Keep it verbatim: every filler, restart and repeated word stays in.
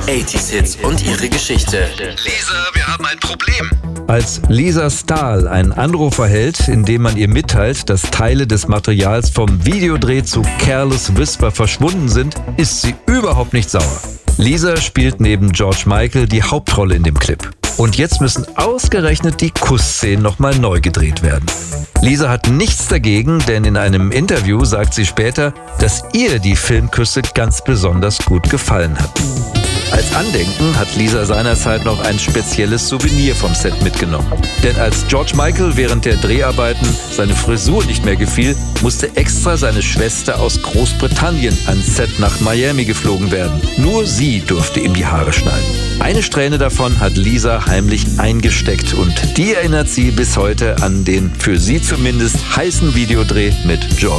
achtziger-Hits und ihre Geschichte. Lisa, wir haben ein Problem. Als Lisa Stahl einen Anruf erhält, in dem man ihr mitteilt, dass Teile des Materials vom Videodreh zu Careless Whisper verschwunden sind, ist sie überhaupt nicht sauer. Lisa spielt neben George Michael die Hauptrolle in dem Clip. Und jetzt müssen ausgerechnet die Kussszenen nochmal neu gedreht werden. Lisa hat nichts dagegen, denn in einem Interview sagt sie später, dass ihr die Filmküsse ganz besonders gut gefallen hat. Als Andenken hat Lisa seinerzeit noch ein spezielles Souvenir vom Set mitgenommen. Denn als George Michael während der Dreharbeiten seine Frisur nicht mehr gefiel, musste extra seine Schwester aus Großbritannien ans Set nach Miami geflogen werden. Nur sie durfte ihm die Haare schneiden. Eine Strähne davon hat Lisa heimlich eingesteckt und die erinnert sie bis heute an den für sie zumindest heißen Videodreh mit George.